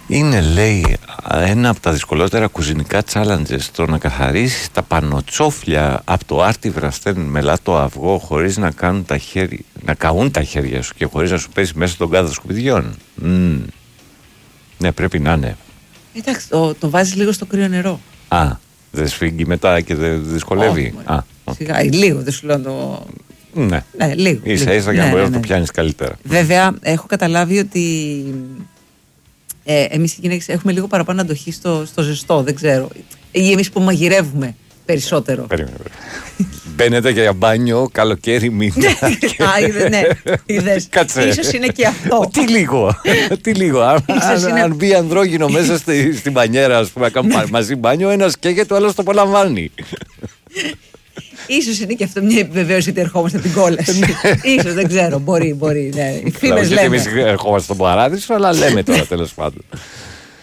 Είναι, λέει, ένα από τα δυσκολότερα κουζινικά challenges το να καθαρίσεις τα πανοτσόφλια από το άρτη βραστέν μελάτο αυγό χωρίς να καούν τα χέρια σου και χωρίς να σου πέσει μέσα στον κάδο σκουπιδιών. Ναι, πρέπει να είναι. Εντάξει, το βάζεις λίγο στο κρύο νερό. Δεν σφίγγει μετά και δεν δυσκολεύει. Σιγά, λίγο δεν σου λέω το... Ναι, λίγο. Ίσα για να μπορείς να το πιάνεις καλύτερα. Βέβαια, έχω καταλάβει ότι εμείς οι γυναίκες έχουμε λίγο παραπάνω αντοχή στο ζεστό, δεν ξέρω. Ή εμείς που μαγειρεύουμε περισσότερο. Περίμενε. Μπαίνετε για μπάνιο καλοκαίρι μήνα. Ναι, είδες. Ίσως είναι και αυτό. Τι λίγο. Αν μπει ανδρόγυνο μέσα στην μπανιέρα, ας πούμε, να κάνουμε μαζί μπάνιο, ένας καίγεται, ο άλλος το απολαμβάνει. Ίσως είναι και αυτό μια επιβεβαίωση ότι ερχόμαστε από την κόλαση. Ίσως, δεν ξέρω, μπορεί. Ναι. Οι φήμες λέμε. Εμείς ερχόμαστε στον παράδεισο, αλλά λέμε τώρα τέλος πάντων.